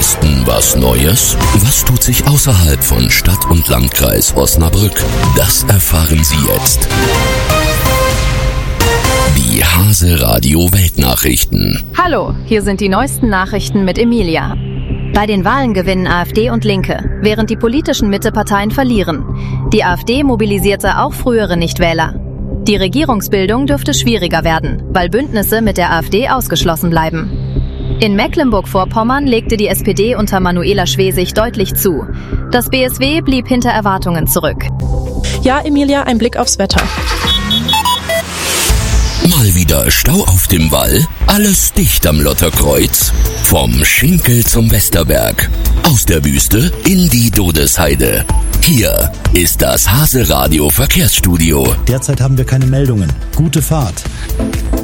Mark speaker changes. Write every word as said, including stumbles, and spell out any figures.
Speaker 1: Osten was Neues? Was tut sich außerhalb von Stadt und Landkreis Osnabrück? Das erfahren Sie jetzt. Die Hase Radio Weltnachrichten.
Speaker 2: Hallo, hier sind die neuesten Nachrichten mit Emilia. Bei den Wahlen gewinnen AfD und Linke, während die politischen Mitteparteien verlieren. Die AfD mobilisierte auch frühere Nichtwähler. Die Regierungsbildung dürfte schwieriger werden, weil Bündnisse mit der AfD ausgeschlossen bleiben. In Mecklenburg-Vorpommern legte die S P D unter Manuela Schwesig deutlich zu. Das B S W blieb hinter Erwartungen zurück.
Speaker 3: Ja, Emilia, ein Blick aufs Wetter.
Speaker 1: Mal wieder Stau auf dem Wall, alles dicht am Lotterkreuz. Vom Schinkel zum Westerberg, aus der Wüste in die Dodesheide. Hier ist das Hase Radio Verkehrsstudio.
Speaker 4: Derzeit haben wir keine Meldungen. Gute Fahrt.